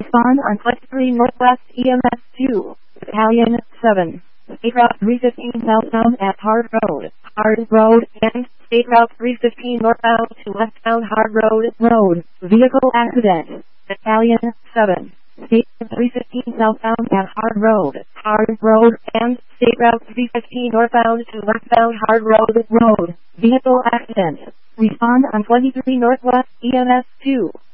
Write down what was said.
Respond on 23 Northwest EMS 2. Battalion 7. State Route 315 southbound at Hard Road, and State Route 315 northbound to westbound Hard Road, vehicle accident. Battalion 7. State Route 315 southbound at Hard Road, and State Route 315 northbound to westbound Hard Road, vehicle accident. Respond on 23 Northwest EMS 2.